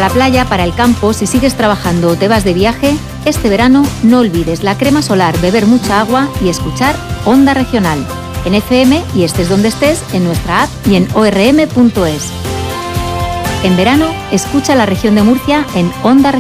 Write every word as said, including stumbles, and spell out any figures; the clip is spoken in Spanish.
la playa, para el campo, si sigues trabajando o te vas de viaje, este verano no olvides la crema solar, beber mucha agua y escuchar Onda Regional. En F M y estés donde estés, en nuestra app y en o r m punto es. En verano, escucha la región de Murcia en Onda Regional.